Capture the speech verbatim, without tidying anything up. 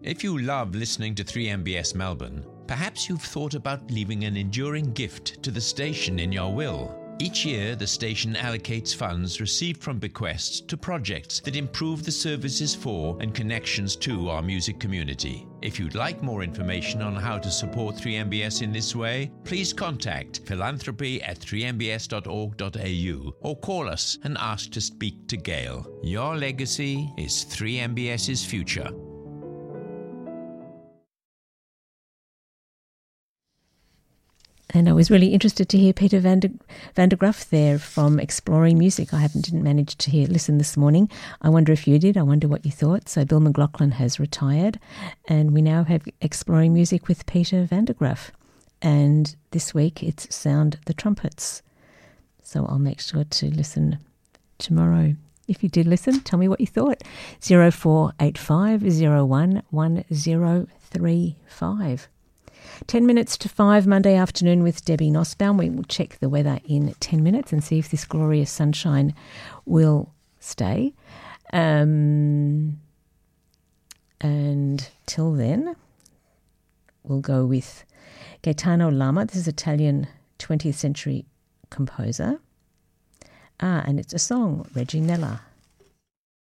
If you love listening to three M B S Melbourne, perhaps you've thought about leaving an enduring gift to the station in your will. Each year, the station allocates funds received from bequests to projects that improve the services for and connections to our music community. If you'd like more information on how to support three M B S in this way, please contact philanthropy at three m b s dot org dot a u or call us and ask to speak to Gail. Your legacy is three M B S's future. And I was really interested to hear Peter van der, van der Graaf there from Exploring Music. I haven't didn't manage to hear listen this morning. I wonder if you did. I wonder what you thought. So Bill McLaughlin has retired, and we now have Exploring Music with Peter van der Graaf. And this week it's Sound the Trumpets. So I'll make sure to listen tomorrow. If you did listen, tell me what you thought. zero four eight five zero one one zero three five. Ten minutes to five, Monday afternoon with Debbie Nussbaum. We will check the weather in ten minutes and see if this glorious sunshine will stay. Um, and till then, we'll go with Gaetano Lama. This is Italian twentieth century composer. Ah, and it's a song, Reginella.